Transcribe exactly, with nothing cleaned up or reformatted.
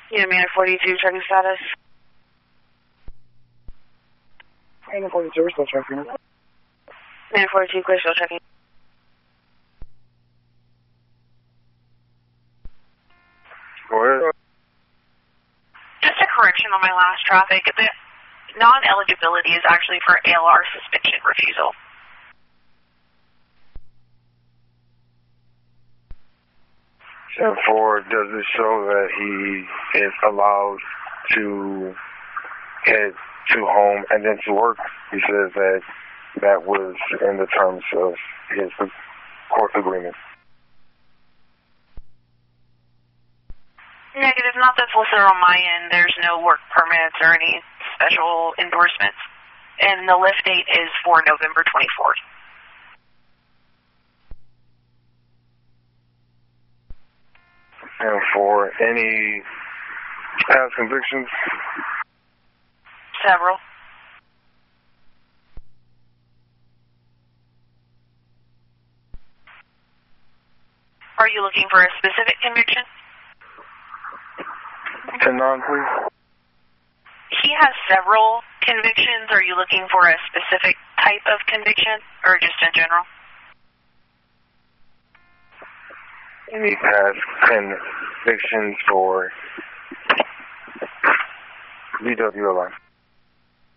Yeah, man, forty-two, checking status. Man forty-two, we're still checking. Man forty-two, clear, still checking. Go ahead. Just a correction on my last traffic. The non-eligibility is actually for A L R suspension refusal. And four, does it show that he is allowed to head to home and then to work? He says that that was in the terms of his court agreement. Negative, not that's listed on my end. There's no work permits or any special endorsements. And the lift date is for November twenty-fourth. And for any past convictions? Several. Are you looking for a specific conviction? ten nine, please. He has several convictions. Are you looking for a specific type of conviction or just in general? Any past convictions for D W L I?